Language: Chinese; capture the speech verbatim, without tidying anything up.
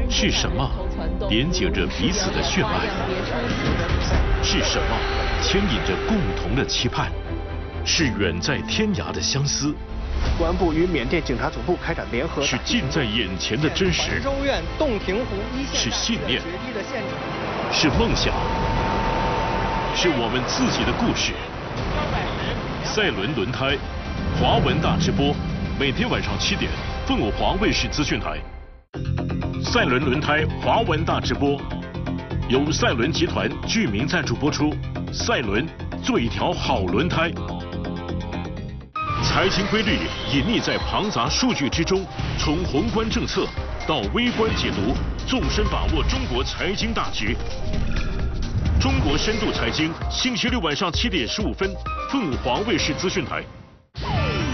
是什么连接着彼此的血脉？是什么牵引着共同的期盼？是远在天涯的相思。 公安部与缅甸警察总部开展联合。 是近在眼前的真实。 州院洞庭湖一线。 是信念。是梦想。是我们自己的故事。赛伦轮胎，华文大直播，每天晚上七点，凤凰卫视资讯台。赛伦轮胎华文大直播，由赛伦集团居民赞助播出。赛伦，做一条好轮胎。财经规律隐匿在庞杂数据之中，从宏观政策到微观解读，纵深把握中国财经大局。中国深度财经，星期六晚上七点十五分，凤凰卫视资讯台。